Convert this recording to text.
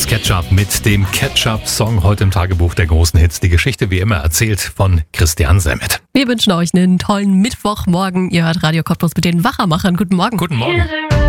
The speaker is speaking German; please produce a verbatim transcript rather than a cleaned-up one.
Thomas Ketchup mit dem Ketchup-Song heute im Tagebuch der großen Hits. Die Geschichte wie immer erzählt von Christian Semmet. Wir wünschen euch einen tollen Mittwochmorgen. Ihr hört Radio Cottbus mit den Wachermachern. Guten Morgen. Guten Morgen.